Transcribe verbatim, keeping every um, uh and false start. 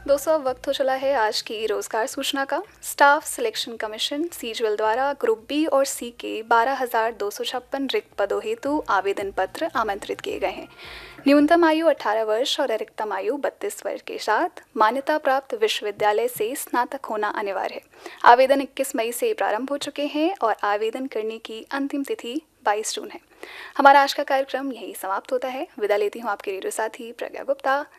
दोस्तों अब वक्त हो चला है आज की रोजगार सूचना का। स्टाफ सिलेक्शन कमीशन सीजल द्वारा ग्रुप बी और सी के बारह हजार दो सौ छप्पन रिक्त पदों हेतु आवेदन पत्र आमंत्रित किए गए हैं। न्यूनतम आयु अठारह वर्ष और अधिकतम आयु बत्तीस वर्ष के साथ मान्यता प्राप्त विश्वविद्यालय से स्नातक होना अनिवार्य है। आवेदन इक्कीस मई से प्रारंभ हो चुके हैं और आवेदन करने की अंतिम तिथि बाईस जून है। हमारा आज का कार्यक्रम यही समाप्त होता है। विदा लेती हूँ आपके रेडियो साथी प्रज्ञा गुप्ता।